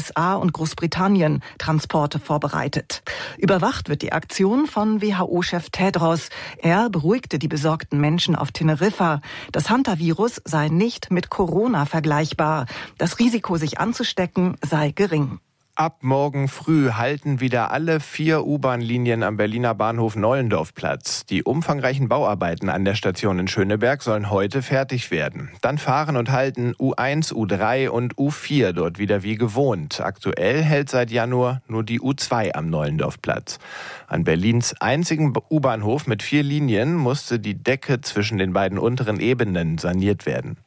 USA und Großbritannien Transporte vorbereitet. Überwacht wird die Aktion von WHO-Chef Tedros. Er beruhigte die besorgten Menschen auf Teneriffa. Das Hantavirus sei nicht mit Corona vergleichbar. Das Risiko, sich anzustecken, sei gering. Ab morgen früh halten wieder alle 4 U-Bahn-Linien am Berliner Bahnhof Nollendorf Platz. Die umfangreichen Bauarbeiten an der Station in Schöneberg sollen heute fertig werden. Dann fahren und halten U1, U3 und U4 dort wieder wie gewohnt. Aktuell hält seit Januar nur die U2 am Nollendorf Platz. An Berlins einzigen U-Bahnhof mit 4 Linien musste die Decke zwischen den beiden unteren Ebenen saniert werden.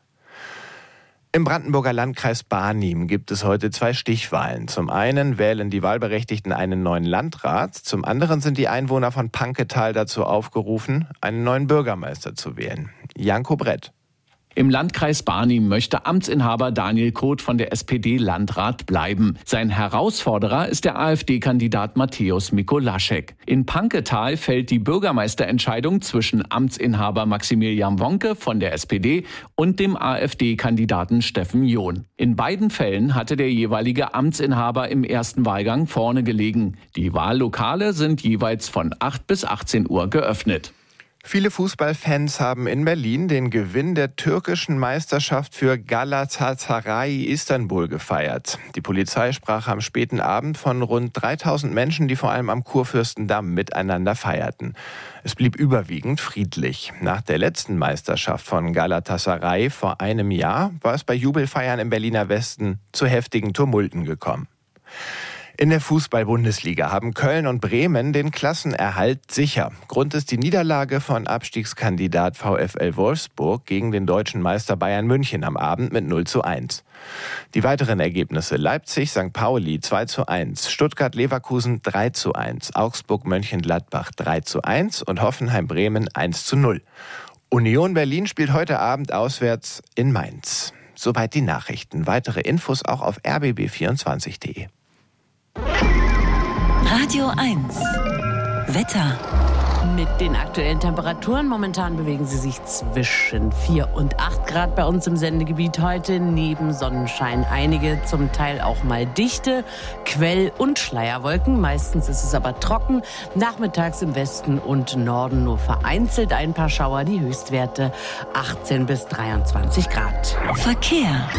Im Brandenburger Landkreis Barnim gibt es heute 2 Stichwahlen. Zum einen wählen die Wahlberechtigten einen neuen Landrat, zum anderen sind die Einwohner von Panketal dazu aufgerufen, einen neuen Bürgermeister zu wählen. Janko Brett. Im Landkreis Barnim möchte Amtsinhaber Daniel Koth von der SPD Landrat bleiben. Sein Herausforderer ist der AfD-Kandidat Matthäus Mikolaschek. In Panketal fällt die Bürgermeisterentscheidung zwischen Amtsinhaber Maximilian Wonke von der SPD und dem AfD-Kandidaten Steffen John. In beiden Fällen hatte der jeweilige Amtsinhaber im ersten Wahlgang vorne gelegen. Die Wahllokale sind jeweils von 8 bis 18 Uhr geöffnet. Viele Fußballfans haben in Berlin den Gewinn der türkischen Meisterschaft für Galatasaray Istanbul gefeiert. Die Polizei sprach am späten Abend von rund 3000 Menschen, die vor allem am Kurfürstendamm miteinander feierten. Es blieb überwiegend friedlich. Nach der letzten Meisterschaft von Galatasaray vor einem Jahr war es bei Jubelfeiern im Berliner Westen zu heftigen Tumulten gekommen. In der Fußball-Bundesliga haben Köln und Bremen den Klassenerhalt sicher. Grund ist die Niederlage von Abstiegskandidat VfL Wolfsburg gegen den deutschen Meister Bayern München am Abend mit 0:1. Die weiteren Ergebnisse: Leipzig, St. Pauli 2:1, Stuttgart-Leverkusen 3:1, Augsburg-Mönchengladbach 3:1 und Hoffenheim-Bremen 1:0. Union Berlin spielt heute Abend auswärts in Mainz. Soweit die Nachrichten. Weitere Infos auch auf rbb24.de. Radio 1 Wetter. Mit den aktuellen Temperaturen momentan bewegen sie sich zwischen 4 und 8 Grad bei uns im Sendegebiet heute. Neben Sonnenschein einige, zum Teil auch mal dichte Quell- und Schleierwolken. Meistens ist es aber trocken. Nachmittags im Westen und Norden nur vereinzelt ein paar Schauer. Die Höchstwerte 18 bis 23 Grad. Verkehr.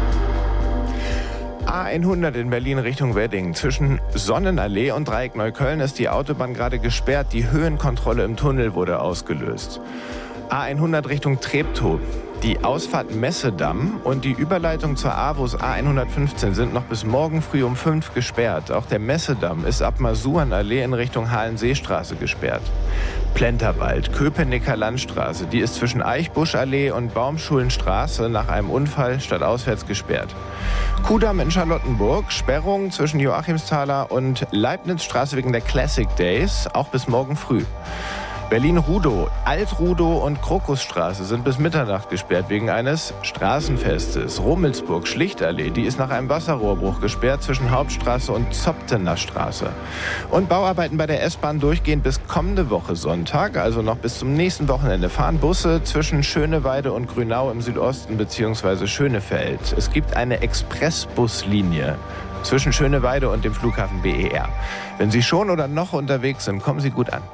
A100 in Berlin Richtung Wedding. Zwischen Sonnenallee und Dreieck Neukölln ist die Autobahn gerade gesperrt. Die Höhenkontrolle im Tunnel wurde ausgelöst. A100 Richtung Treptow. Die Ausfahrt Messedamm und die Überleitung zur AWUS A115 sind noch bis morgen früh um 5 gesperrt. Auch der Messedamm ist ab Masurenallee in Richtung Halenseestraße gesperrt. Plenterwald, Köpenicker Landstraße, die ist zwischen Eichbuschallee und Baumschulenstraße nach einem Unfall stadtauswärts gesperrt. Kudamm in Charlottenburg, Sperrung zwischen Joachimsthaler und Leibnizstraße wegen der Classic Days, auch bis morgen früh. Berlin-Rudow, Alt-Rudow und Krokusstraße sind bis Mitternacht gesperrt wegen eines Straßenfestes. Rummelsburg, Schlichtallee, die ist nach einem Wasserrohrbruch gesperrt zwischen Hauptstraße und Zoptener Straße. Und Bauarbeiten bei der S-Bahn durchgehend bis kommende Woche Sonntag, also noch bis zum nächsten Wochenende, fahren Busse zwischen Schöneweide und Grünau im Südosten bzw. Schönefeld. Es gibt eine Expressbuslinie zwischen Schöneweide und dem Flughafen BER. Wenn Sie schon oder noch unterwegs sind, kommen Sie gut an.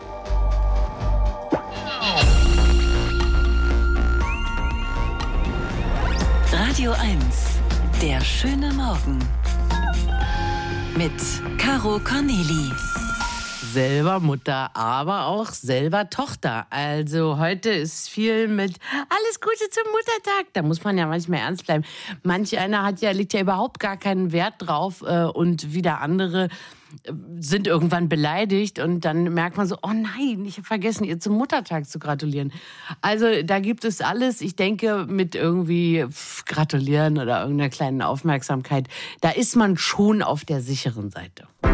Radio 1, der schöne Morgen. Mit Caro Corneli. Selber Mutter, aber auch selber Tochter. Also heute ist viel mit alles Gute zum Muttertag. Da muss man ja manchmal ernst bleiben. Manch einer legt ja überhaupt gar keinen Wert drauf und wieder andere sind irgendwann beleidigt und dann merkt man so, oh nein, ich habe vergessen, ihr zum Muttertag zu gratulieren. Also da gibt es alles. Ich denke, mit irgendwie gratulieren oder irgendeiner kleinen Aufmerksamkeit, da ist man schon auf der sicheren Seite.